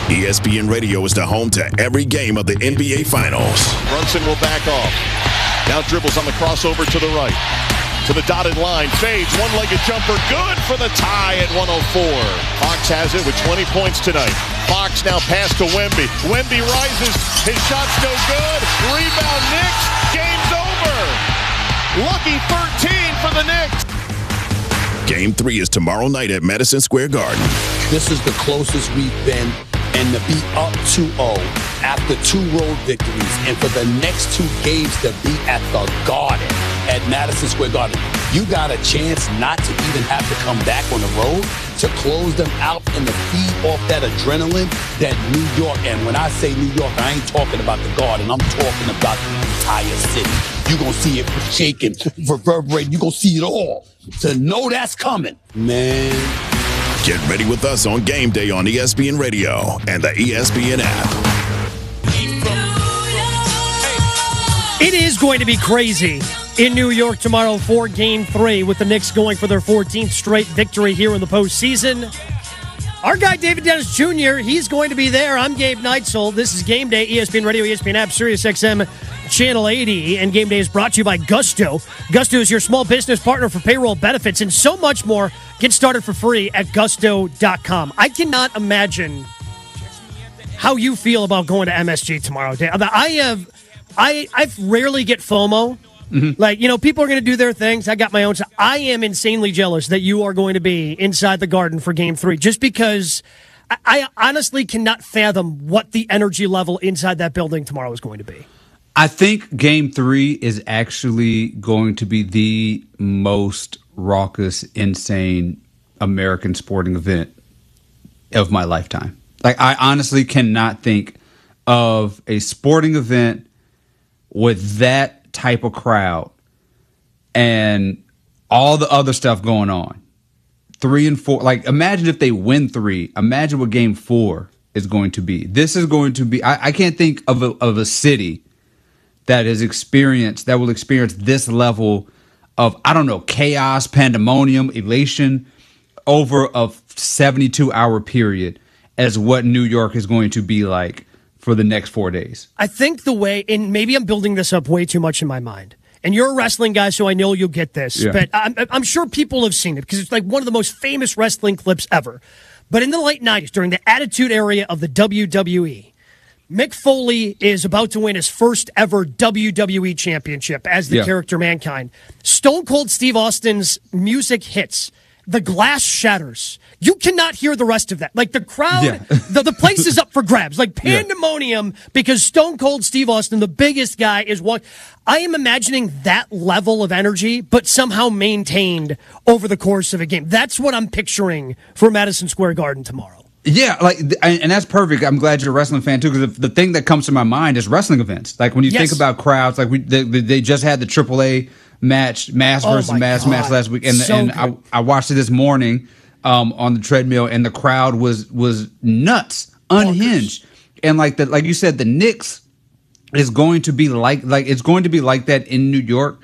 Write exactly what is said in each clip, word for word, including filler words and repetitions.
E S P N Radio is the home to every game of the N B A Finals. Brunson will back off. Now dribbles on the crossover to the right. To the dotted line. Fades. One-legged jumper. Good for the tie at one oh four. Fox has it with twenty points tonight. Fox now pass to Wemby. Wemby rises. His shot's no good. Rebound Knicks. Game's over. Lucky thirteen for the Knicks. Game three is tomorrow night at Madison Square Garden. This is the closest we've been, and to be up two oh after two road victories, and for the next two games to be at the Garden, at Madison Square Garden, you got a chance not to even have to come back on the road to close them out and to feed off that adrenaline that New York, and when I say New York, I ain't talking about the Garden, I'm talking about the entire city. You're going to see it shaking, reverberating, you're going to see it all. To know that's coming, man. Get ready with us on game day on E S P N Radio and the E S P N app. It is going to be crazy in New York tomorrow for Game three with the Knicks going for their fourteenth straight victory here in the postseason. Our guy, David Dennis Junior, he's going to be there. I'm Gabe Neitzel. This is Game Day, E S P N Radio, E S P N app, Sirius X M, Channel eighty. And Game Day is brought to you by Gusto. Gusto is your small business partner for payroll benefits and so much more. Get started for free at gusto dot com. I cannot imagine how you feel about going to M S G tomorrow. I have, I, I rarely get FOMO. Mm-hmm. Like, you know, people are going to do their things. I got my own. I am insanely jealous that you are going to be inside the Garden for Game three, just because I, I honestly cannot fathom what the energy level inside that building tomorrow is going to be. I think Game three is actually going to be the most raucous, insane American sporting event of my lifetime. Like, I honestly cannot think of a sporting event with that type of crowd and all the other stuff going on. Three and four. Like, imagine if they win three. Imagine what Game four is going to be. This is going to be. I, I can't think of a, of a city that has experienced that will experience this level of, I don't know, chaos, pandemonium, elation over a seventy-two hour period as what New York is going to be like for the next four days. I think the way, and maybe I'm building this up way too much in my mind, and you're a wrestling guy, so I know you'll get this, yeah. but I'm, I'm sure people have seen it because it's like one of the most famous wrestling clips ever. But in the late nineties, during the Attitude Era of the W W E, Mick Foley is about to win his first ever W W E championship as the yeah. character Mankind. Stone Cold Steve Austin's music hits. The glass shatters. You cannot hear the rest of that. Like, the crowd, yeah. the, the place is up for grabs. Like, pandemonium yeah. because Stone Cold Steve Austin, the biggest guy, is what I am imagining that level of energy, but somehow maintained over the course of a game. That's what I'm picturing for Madison Square Garden tomorrow. Yeah, like, and that's perfect. I'm glad you're a wrestling fan too, because the thing that comes to my mind is wrestling events. Like, when you yes. think about crowds, like we they, they just had the triple A match, mass oh versus mass God. match last week, and so and I, I watched it this morning um, on the treadmill, and the crowd was was nuts, unhinged, Bonkers. And like the like you said, the Knicks is going to be like like it's going to be like that in New York.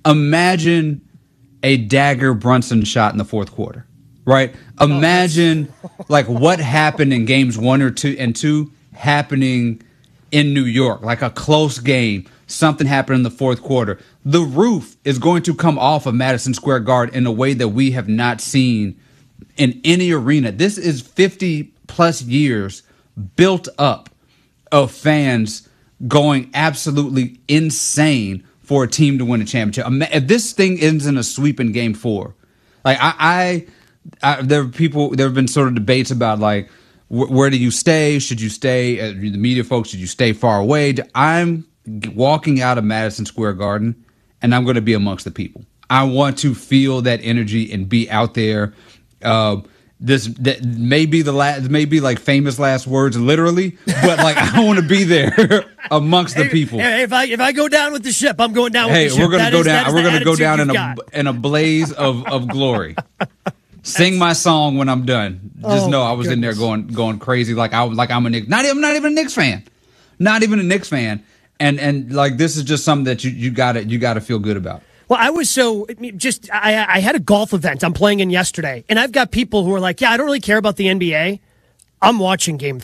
Imagine a dagger Brunson shot in the fourth quarter. Right? Imagine like what happened in games one or two and two happening in New York, like a close game. Something happened in the fourth quarter. The roof is going to come off of Madison Square Garden in a way that we have not seen in any arena. This is fifty plus years built up of fans going absolutely insane for a team to win a championship. If this thing ends in a sweep in game four, like I, I I, there are people. There have been sort of debates about like, wh- where do you stay? Should you stay? Uh, the media folks, should you stay far away? I'm walking out of Madison Square Garden, and I'm going to be amongst the people. I want to feel that energy and be out there. Uh, this that may be the last, may be like famous last words, literally, but like I want to be there amongst the people. Hey, if I if I go down with the ship, I'm going down. Hey, with the ship. we're going to that go is, down. We're going to go down in a got. in a blaze of of glory. Sing my song when I'm done. Just oh, know I was goodness. in there going going crazy like I like I'm a Knicks. Not even not even a Knicks fan. Not even a Knicks fan. And and like this is just something that you you got to you got to feel good about. Well, I was so just I I had a golf event I'm playing in yesterday, and I've got people who are like, "Yeah, I don't really care about the N B A. I'm watching Game three."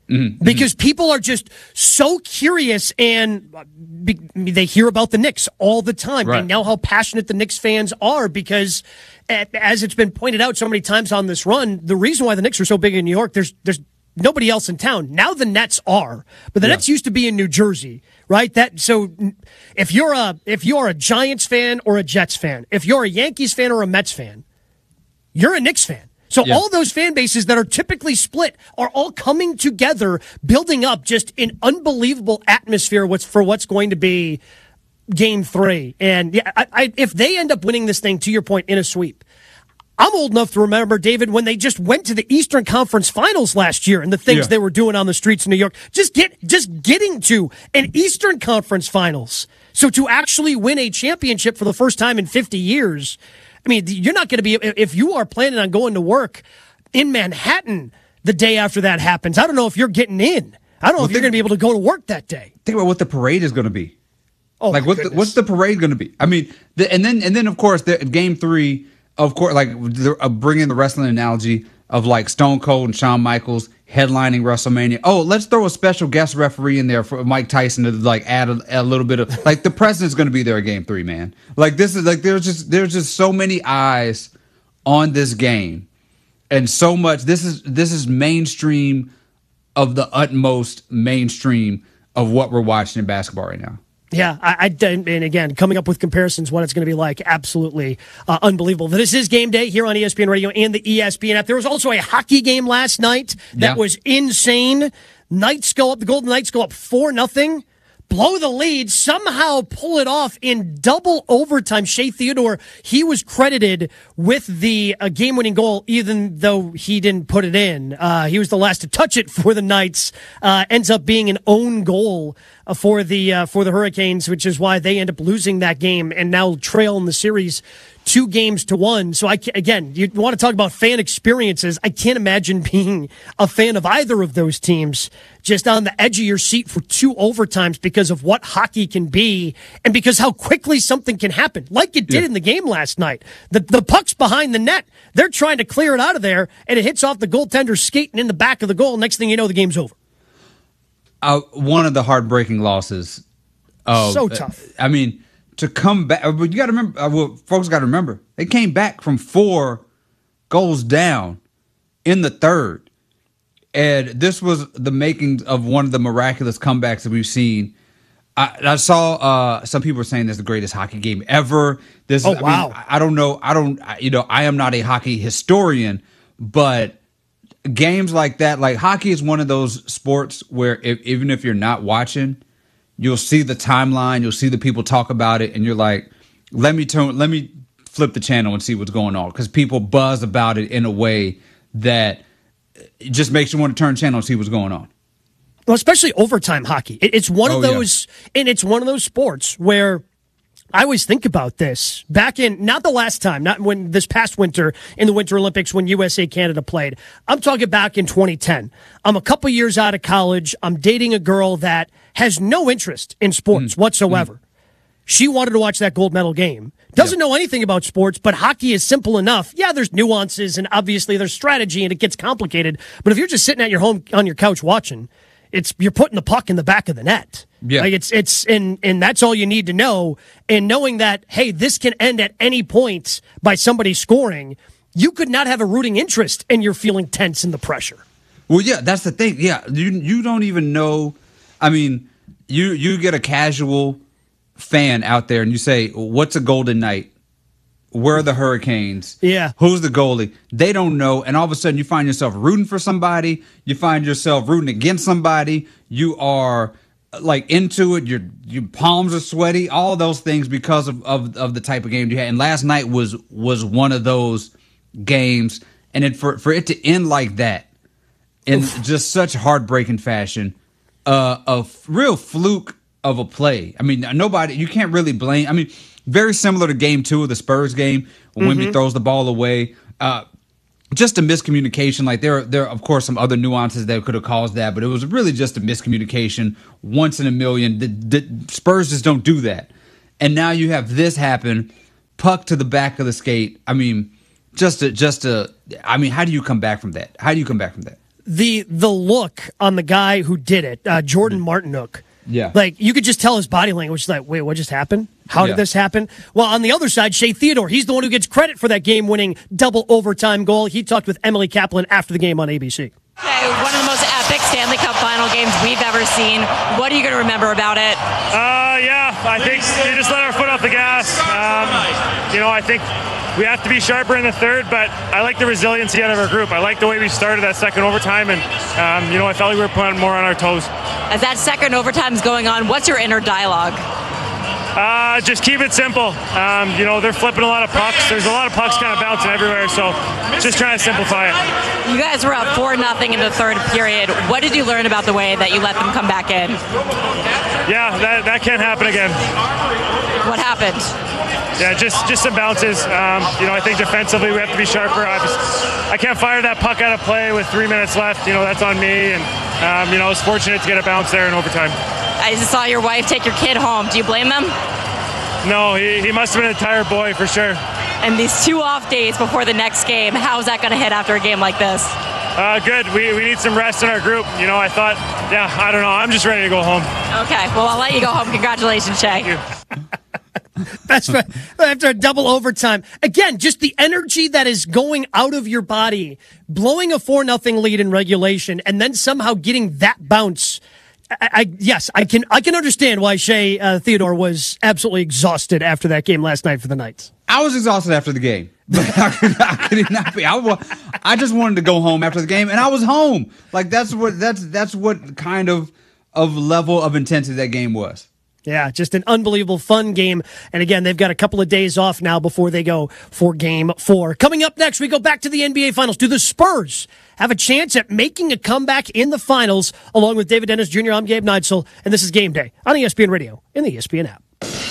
Mm-hmm. Because people are just so curious, and be, they hear about the Knicks all the time. Right. They know how passionate the Knicks fans are because, as it's been pointed out so many times on this run, the reason why the Knicks are so big in New York, there's there's nobody else in town. Now the Nets are, but the yeah. Nets used to be in New Jersey, right? That so if you're a if you're a Giants fan or a Jets fan, if you're a Yankees fan or a Mets fan, you're a Knicks fan. So yeah. all those fan bases that are typically split are all coming together, building up just an unbelievable atmosphere what's for what's going to be game three. And yeah, I, I, if they end up winning this thing, to your point, in a sweep, I'm old enough to remember, David, when they just went to the Eastern Conference Finals last year and the things yeah. they were doing on the streets of New York. Just get just getting to an Eastern Conference Finals. So to actually win a championship for the first time in fifty years, I mean, you're not going to be, if you are planning on going to work in Manhattan the day after that happens, I don't know if you're getting in. I don't know well, if you're going to be able to go to work that day. Think about what the parade is going to be. Oh, like, what the, what's the parade going to be? I mean, the, and then, and then of course, the, game three, of course, like uh, bringing the wrestling analogy of like Stone Cold and Shawn Michaels headlining WrestleMania. Oh, let's throw a special guest referee in there for Mike Tyson to like add a, a little bit of like the president's going to be there at game three, man. Like this is like there's just there's just so many eyes on this game, and so much. This is this is mainstream of the utmost mainstream of what we're watching in basketball right now. Yeah, I, I, and again, coming up with comparisons, what it's going to be like, absolutely uh, unbelievable. This is Game Day here on E S P N Radio and the E S P N app. There was also a hockey game last night that yeah. was insane. Knights go up, the Golden Knights go up four nothing. Blow the lead, somehow pull it off in double overtime. Shea Theodore, he was credited with the uh, game-winning goal, even though he didn't put it in. Uh, he was the last to touch it for the Knights. Uh, ends up being an own goal uh, for the uh, for the Hurricanes, which is why they end up losing that game and now trail in the series two games to one. So I can, again, you want to talk about fan experiences. I can't imagine being a fan of either of those teams, just on the edge of your seat for two overtimes because of what hockey can be and because how quickly something can happen, like it did yeah. in the game last night. The the puck's behind the net. They're trying to clear it out of there, and it hits off the goaltender skating in the back of the goal. Next thing you know, the game's over. Uh, one of the heartbreaking losses. Of, so tough. I mean, to come back, but you got to remember, uh, well, folks got to remember, they came back from four goals down in the third. And this was the makings of one of the miraculous comebacks that we've seen. I, I saw uh, some people were saying this is the greatest hockey game ever. This, oh, I wow. mean, I don't know. I don't, you know, I am not a hockey historian, but games like that, like hockey is one of those sports where if, even if you're not watching, you'll see the timeline, you'll see the people talk about it, and you're like, let me turn, let me flip the channel and see what's going on, because people buzz about it in a way that it just makes you want to turn the channel and see what's going on. Well, especially overtime hockey. It's one of oh, those, yeah. and it's one of those sports where I always think about this back in, not the last time, not when this past winter in the Winter Olympics when U S A Canada played. I'm talking back in twenty ten. I'm a couple years out of college. I'm dating a girl that has no interest in sports mm. whatsoever. Mm. She wanted to watch that gold medal game. Doesn't yep. know anything about sports, but hockey is simple enough. Yeah, there's nuances and obviously there's strategy and it gets complicated. But if you're just sitting at your home on your couch watching, it's you're putting the puck in the back of the net. Yeah. Like it's it's and and that's all you need to know. And knowing that, hey, this can end at any point by somebody scoring, you could not have a rooting interest and you're feeling tense in the pressure. Well, yeah, that's the thing. Yeah, you you don't even know. I mean, you you get a casual fan out there and you say, what's a Golden Knight? Where are the Hurricanes? Yeah. Who's the goalie? They don't know. And all of a sudden you find yourself rooting for somebody. You find yourself rooting against somebody. You are like into it. Your your palms are sweaty. All those things because of, of, of the type of game you had. And last night was was one of those games. And it, for, for it to end like that in Oof. just such heartbreaking fashion, uh, a f- real fluke of a play. I mean, nobody, you can't really blame. I mean, very similar to game two of the Spurs game when mm-hmm. Wemby throws the ball away. Uh, just a miscommunication. Like there, there are, of course, some other nuances that could have caused that, but it was really just a miscommunication once in a million. The, the Spurs just don't do that. And now you have this happen, puck to the back of the skate. I mean, just a, just a, I mean, how do you come back from that? How do you come back from that? the the look on the guy who did it, uh, Jordan Martinook. Yeah. Like, you could just tell his body language, like, wait, what just happened? How Yeah. did this happen? Well, on the other side, Shea Theodore, he's the one who gets credit for that game-winning double overtime goal. He talked with Emily Kaplan after the game on A B C. Okay, one of the most epic Stanley Cup final games we've ever seen. What are you going to remember about it? Uh, yeah, I think we just let our foot off the gas. Um, you know, I think we have to be sharper in the third, but I like the resiliency out of our group. I like the way we started that second overtime, and, um, you know, I felt like we were playing more on our toes. As that second overtime's going on, what's your inner dialogue? Uh, just keep it simple. Um, you know, they're flipping a lot of pucks. There's a lot of pucks kind of bouncing everywhere, so just trying to simplify it. You guys were up four nothing in the third period. What did you learn about the way that you let them come back in? Yeah, that, that can't happen again. What happened? Yeah, just just some bounces. Um, you know, I think defensively we have to be sharper. I, just, I can't fire that puck out of play with three minutes left. You know, that's on me. And, um, you know, I was fortunate to get a bounce there in overtime. I just saw your wife take your kid home. Do you blame them? No, he, he must have been a tired boy for sure. And these two off days before the next game, how's that going to hit after a game like this? Uh, good. We, we need some rest in our group. You know, I thought, yeah, I don't know. I'm just ready to go home. Okay, well, I'll let you go home. Congratulations, Shea. Thank you. That's right. After a double overtime. Again, just the energy that is going out of your body, blowing a four nothing lead in regulation, and then somehow getting that bounce. I, I yes, I can I can understand why Shea uh, Theodore was absolutely exhausted after that game last night for the Knights. I was exhausted after the game, but I could, I could not be. I, wa- I just wanted to go home after the game, and I was home. Like that's what that's that's what kind of of level of intensity that game was. Yeah, just an unbelievable fun game. And again, they've got a couple of days off now before they go for game four. Coming up next, we go back to the N B A Finals. Do the Spurs have a chance at making a comeback in the finals? Along with David Dennis Junior, I'm Gabe Neitzel, and this is Game Day on E S P N Radio and the E S P N app.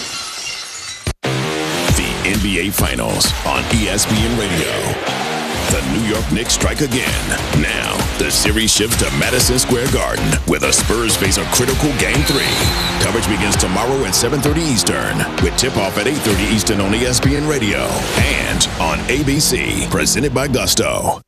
The N B A Finals on E S P N Radio. The New York Knicks strike again. Now, the series shifts to Madison Square Garden, where the Spurs face a critical Game three. Coverage begins tomorrow at seven thirty Eastern, with tip-off at eight thirty Eastern on E S P N Radio and on A B C, presented by Gusto.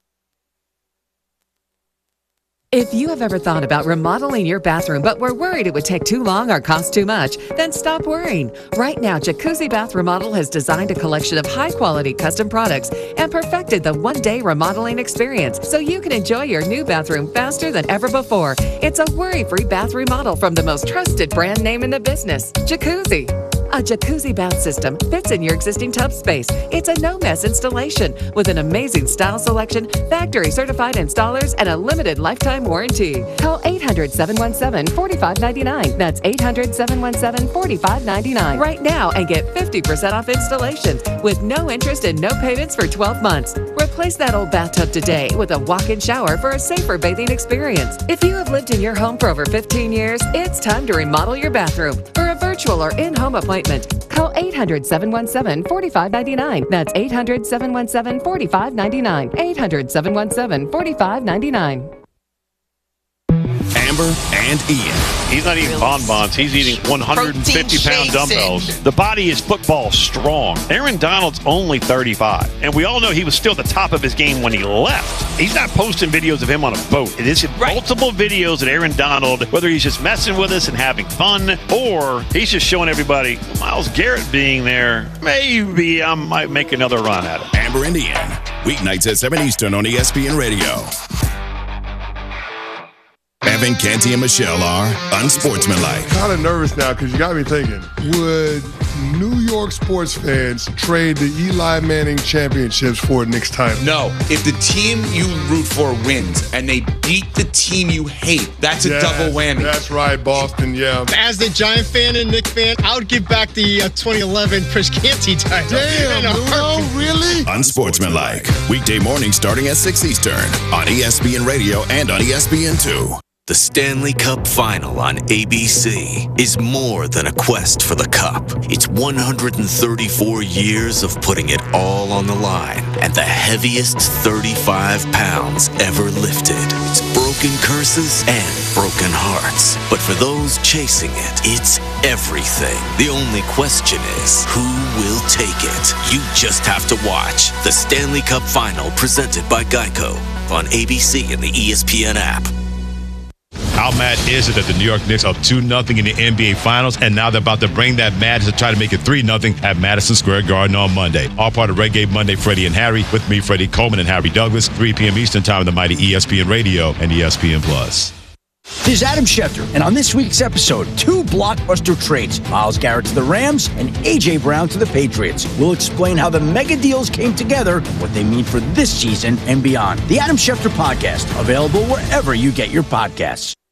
If you have ever thought about remodeling your bathroom but were worried it would take too long or cost too much, then stop worrying. Right now, Jacuzzi Bath Remodel has designed a collection of high-quality custom products and perfected the one-day remodeling experience so you can enjoy your new bathroom faster than ever before. It's a worry-free bath remodel from the most trusted brand name in the business, Jacuzzi. A jacuzzi bath system fits in your existing tub space. It's a no-mess installation with an amazing style selection, factory-certified installers, and a limited lifetime warranty. Call eight hundred, seven one seven, four five nine nine. That's eight hundred, seven one seven, four five nine nine right now and get fifty percent off installations with no interest and no payments for twelve months. Replace that old bathtub today with a walk-in shower for a safer bathing experience. If you have lived in your home for over fifteen years, it's time to remodel your bathroom. For a virtual or in-home appointment, call eight hundred, seven one seven, four five nine nine. That's eight hundred, seven one seven, four five nine nine. eight hundred, seven one seven, four five nine nine. Amber and Ian. He's not eating bonbons. He's eating one hundred fifty pound dumbbells. The body is football strong. Aaron Donald's only thirty-five. And we all know he was still at the top of his game when he left. He's not posting videos of him on a boat. It is right. Multiple videos of Aaron Donald, whether he's just messing with us and having fun, or he's just showing everybody, Myles Garrett being there, maybe I might make another run at it. Amber and Ian. Weeknights at seven Eastern on E S P N Radio. Evan, Canty, and Michelle are unsportsmanlike. Kind of nervous now because you got me thinking, would New York sports fans trade the Eli Manning championships for Knicks title? No. If the team you root for wins and they beat the team you hate, that's a yes, double whammy. That's right, Boston, yeah. As the Giant fan and Knicks fan, I would give back the uh, twenty eleven Chris Canty title. Damn, no, really? Unsportsmanlike. Weekday morning starting at six Eastern on E S P N Radio and on E S P N two. The Stanley Cup Final on A B C is more than a quest for the cup. It's one hundred thirty-four years of putting it all on the line and the heaviest thirty-five pounds ever lifted. It's broken curses and broken hearts. But for those chasing it, it's everything. The only question is, who will take it? You just have to watch the Stanley Cup Final presented by Geico on A B C and the E S P N app. How mad is it that the New York Knicks are two nothing in the N B A Finals, and now they're about to bring that madness to try to make it three nothing at Madison Square Garden on Monday. All part of Red Game Monday, Freddie and Harry, with me, Freddie Coleman and Harry Douglas, three p.m. Eastern Time on the mighty E S P N Radio and E S P N Plus. This is Adam Schefter, and on this week's episode, two blockbuster trades, Myles Garrett to the Rams and A J. Brown to the Patriots. We'll explain how the mega deals came together and what they mean for this season and beyond. The Adam Schefter Podcast, available wherever you get your podcasts.